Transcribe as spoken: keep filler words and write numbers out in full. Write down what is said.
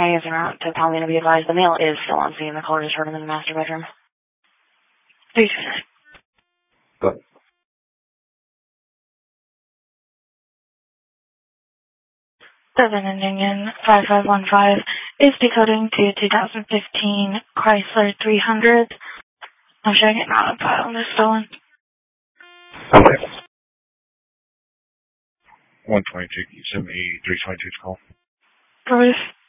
Hey, is en route to tell me to be advised the male is still on scene. The caller just heard him in the master bedroom. Please. Good. Seven ending in five five one five is decoding to two thousand fifteen Chrysler three hundred. I'm showing it not on file and it's stolen. Okay. one twenty-two, seven eighty-three twenty-two call. Bruce.